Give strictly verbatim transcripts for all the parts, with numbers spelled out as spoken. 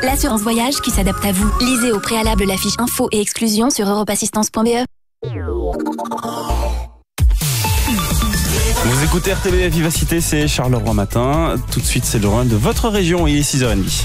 L'assurance voyage qui s'adapte à vous. Lisez au préalable la fiche info et exclusion sur europassistance point b e. Vous écoutez R T B F Vivacité, c'est Charleroi Matin. Tout de suite, c'est le journal de votre région. Il est six heures trente.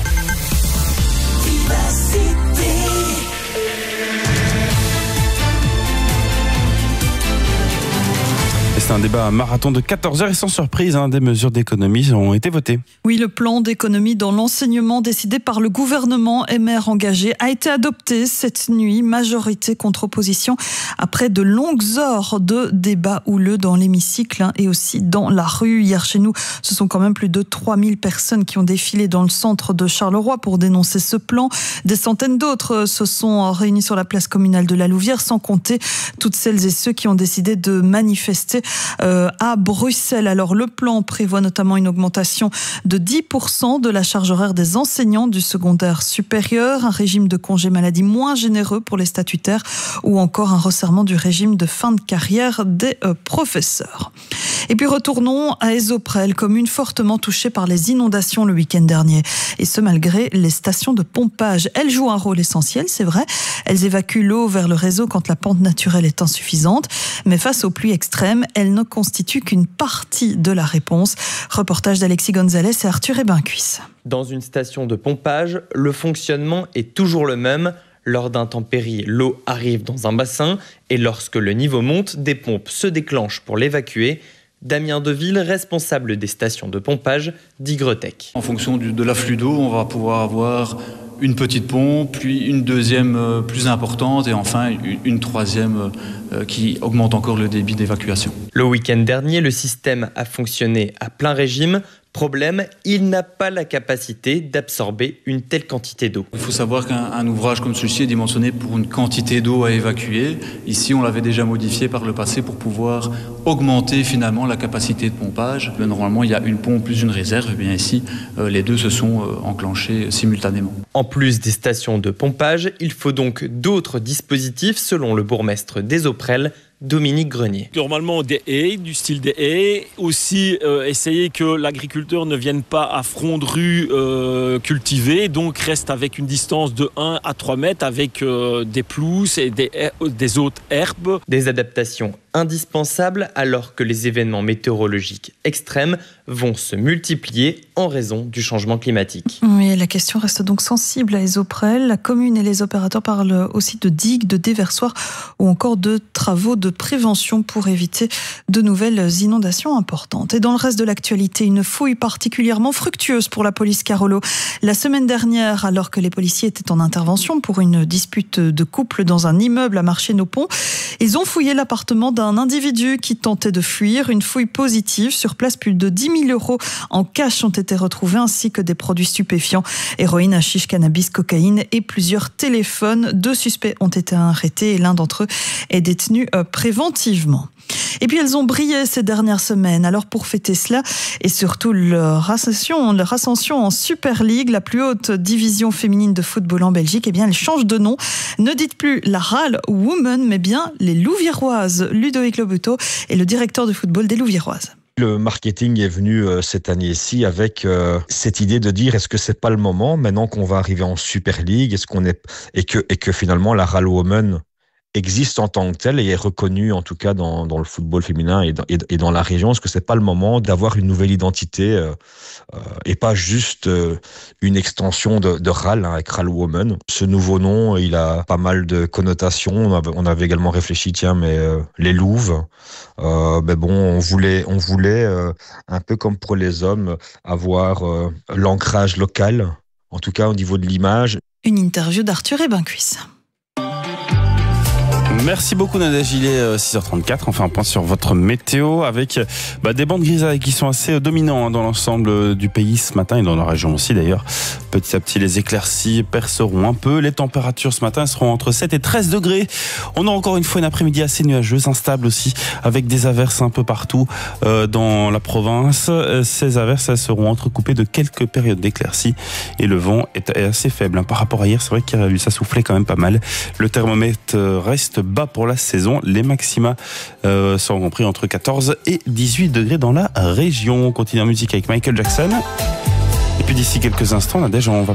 C'est un débat marathon de quatorze heures et sans surprise, hein, des mesures d'économie ont été votées. Oui, le plan d'économie dans l'enseignement décidé par le gouvernement M R engagé a été adopté cette nuit, majorité contre opposition, après de longues heures de débats houleux dans l'hémicycle hein, et aussi dans la rue. Hier chez nous, ce sont quand même plus de trois mille personnes qui ont défilé dans le centre de Charleroi pour dénoncer ce plan. Des centaines d'autres se sont réunis sur la place communale de la Louvière, sans compter toutes celles et ceux qui ont décidé de manifester Euh, à Bruxelles. Alors le plan prévoit notamment une augmentation de dix pour cent de la charge horaire des enseignants du secondaire supérieur, un régime de congé maladie moins généreux pour les statutaires ou encore un resserrement du régime de fin de carrière des euh, professeurs. Et puis retournons à Esoprel, commune fortement touchée par les inondations le week-end dernier. Et ce malgré les stations de pompage. Elles jouent un rôle essentiel, c'est vrai. Elles évacuent l'eau vers le réseau quand la pente naturelle est insuffisante. Mais face aux pluies extrêmes, elles ne constituent qu'une partie de la réponse. Reportage d'Alexis Gonzalez et Arthur Ebincuisse. Dans une station de pompage, le fonctionnement est toujours le même. Lors d'intempéries, l'eau arrive dans un bassin et lorsque le niveau monte, des pompes se déclenchent pour l'évacuer. Damien Deville, responsable des stations de pompage d'Ygretech. En fonction du, de l'afflux d'eau, on va pouvoir avoir une petite pompe, puis une deuxième euh, plus importante et enfin une, une troisième euh, qui augmente encore le débit d'évacuation. Le week-end dernier, le système a fonctionné à plein régime. Problème, il n'a pas la capacité d'absorber une telle quantité d'eau. Il faut savoir qu'un un ouvrage comme celui-ci est dimensionné pour une quantité d'eau à évacuer. Ici, on l'avait déjà modifié par le passé pour pouvoir augmenter finalement la capacité de pompage. Normalement, il y a une pompe plus une réserve. Et bien ici, euh, les deux se sont euh, enclenchés simultanément. En plus des stations de pompage, il faut donc d'autres dispositifs selon le bourgmestre d'Esoprel, Dominique Grenier. Normalement des haies, du style des haies. Aussi euh, essayer que l'agriculteur ne vienne pas à front de rue euh, cultiver, donc reste avec une distance de un à trois mètres avec euh, des pelouses et des, des autres herbes. Des adaptations indispensables alors que les événements météorologiques extrêmes vont se multiplier en raison du changement climatique. Oui, la question reste donc sensible à Esoprel. La commune et les opérateurs parlent aussi de digues, de déversoirs ou encore de travaux de prévention pour éviter de nouvelles inondations importantes. Et dans le reste de l'actualité, une fouille particulièrement fructueuse pour la police Carolo. La semaine dernière, alors que les policiers étaient en intervention pour une dispute de couple dans un immeuble à Marché-Nos-Ponts, ils ont fouillé l'appartement d'un un individu qui tentait de fuir. Une fouille positive. Sur place, plus de dix mille euros en cash ont été retrouvés, ainsi que des produits stupéfiants, héroïne, hashish, cannabis, cocaïne et plusieurs téléphones. Deux suspects ont été arrêtés et l'un d'entre eux est détenu préventivement. Et puis elles ont brillé ces dernières semaines. Alors pour fêter cela et surtout leur ascension, leur ascension en Super League, la plus haute division féminine de football en Belgique, eh bien elles changent de nom. Ne dites plus la Rale Women, mais bien les Louviéroises. Ludovic Lobuteau est le directeur de football des Louviéroises. Le marketing est venu euh, cette année-ci avec euh, cette idée de dire est-ce que c'est pas le moment maintenant qu'on va arriver en Super League, est-ce qu'on est et que et que finalement la Rale Women existe en tant que telle et est reconnue en tout cas dans, dans le football féminin et dans, et, et dans la région. Est-ce que c'est pas le moment d'avoir une nouvelle identité euh, euh, et pas juste euh, une extension de, de Rale hein, avec Rale Women. Ce nouveau nom, il a pas mal de connotations. On avait, on avait également réfléchi, tiens, mais euh, les louves. Euh, mais bon, on voulait, on voulait euh, un peu comme pour les hommes avoir euh, l'ancrage local, en tout cas au niveau de l'image. Une interview d'Arthur Ebincuisse. Merci beaucoup Nadège, il est six heures trente-quatre, on fait un point sur votre météo avec bah, des bandes grisailles qui sont assez dominants hein, dans l'ensemble du pays ce matin et dans la région aussi d'ailleurs. Petit à petit les éclaircies perceront un peu, les températures ce matin seront entre sept et treize degrés. On a encore une fois une après-midi assez nuageuse, instable aussi avec des averses un peu partout euh, dans la province. Ces averses elles seront entrecoupées de quelques périodes d'éclaircies et le vent est assez faible hein. Par rapport à hier, c'est vrai qu'il ça soufflait quand même pas mal. Le thermomètre reste bas pour la saison. Les maxima euh, sont compris entre quatorze et dix-huit degrés dans la région. On continue en musique avec Michael Jackson. Et puis d'ici quelques instants, Nadège, on va